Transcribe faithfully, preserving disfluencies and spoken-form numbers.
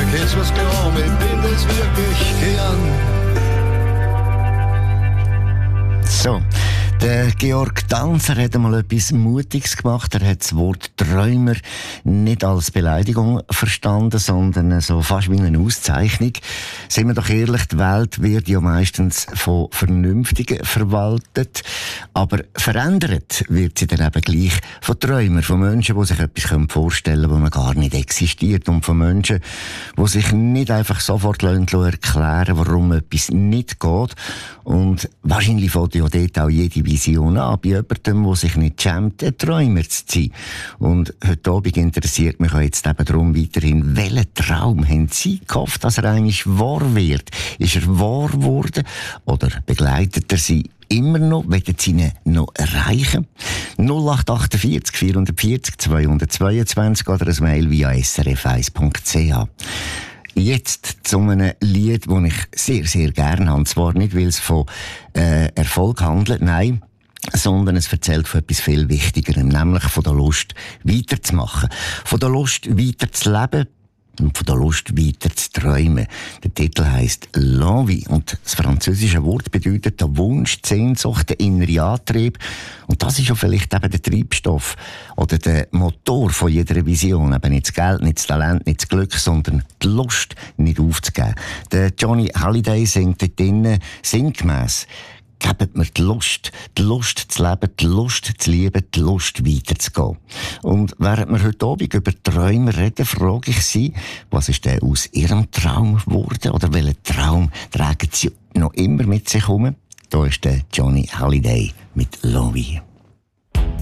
Wenn's was glauben, ich bin das wirklich gern. So, der Georg Danzer hat einmal etwas Mutiges gemacht. Er hat das Wort Träumer nicht als Beleidigung verstanden, sondern so fast wie eine Auszeichnung. Seien wir doch ehrlich, die Welt wird ja meistens von Vernünftigen verwaltet, aber verändert wird sie dann eben gleich von Träumern, von Menschen, die sich etwas vorstellen können, das noch gar nicht existiert, und von Menschen, die sich nicht einfach sofort erklären lassen, warum etwas nicht geht. Und wahrscheinlich fängt ja dort auch jede Vision an, bei jemandem, der sich nicht schämt, ein Träumer zu sein. Und heute Abend interessiert mich auch jetzt eben darum weiterhin, welchen Traum haben Sie gehofft, dass er eigentlich wahr wird? Ist er wahr geworden? Oder begleitet er Sie immer noch? Wollen Sie ihn noch erreichen? null acht achtundvierzig vierhundertvierzig zweihundertzweiundzwanzig oder ein Mail via s r f eins punkt c h. Jetzt zu einem Lied, das ich sehr, sehr gerne habe. Zwar nicht, weil es von äh, Erfolg handelt, nein, sondern es erzählt von etwas viel Wichtigerem, nämlich von der Lust, weiterzumachen. Von der Lust, weiterzuleben und von der Lust, weiter zu träumen. Der Titel heisst «L'envie» und das französische Wort bedeutet der Wunsch, die Sehnsucht, der innere Antrieb. Und das ist ja vielleicht eben der Treibstoff oder der Motor von jeder Vision. Eben nicht das Geld, nicht das Talent, nicht das Glück, sondern die Lust nicht aufzugeben. Der Johnny Hallyday singt dort drinnen sinngemäss: «Gebt mir die Lust, die Lust zu leben, die Lust zu lieben, die Lust weiterzugehen.» Und während wir heute Abend über Träume reden, frage ich Sie, was ist denn aus Ihrem Traum geworden? Oder welchen Traum tragen Sie noch immer mit sich herum? Da ist der Johnny Hallyday mit «L'envie».